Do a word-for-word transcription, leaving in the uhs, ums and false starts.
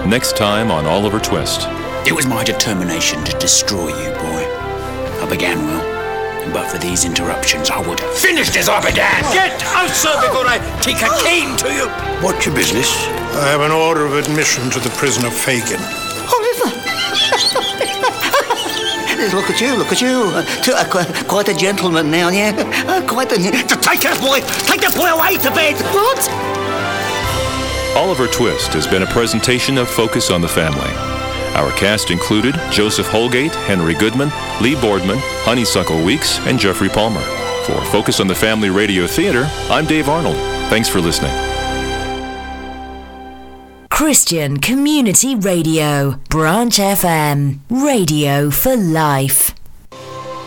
next time on Oliver Twist. It was my determination to destroy you, boy. I began well, but for these interruptions, I would have finished as I began. Get out, sir, before I take a cane to you. What's your business? I have an order of admission to the prison of Fagin. Oliver! Look at you, look at you. Uh, to, uh, qu- quite a gentleman now, yeah? Uh, quite a... To take that boy! Take that boy away to bed! What? Oliver Twist has been a presentation of Focus on the Family. Our cast included Joseph Holgate, Henry Goodman, Lee Boardman, Honeysuckle Weeks, and Jeffrey Palmer. For Focus on the Family Radio Theater, I'm Dave Arnold. Thanks for listening. Christian Community Radio, Branch F M, radio for life.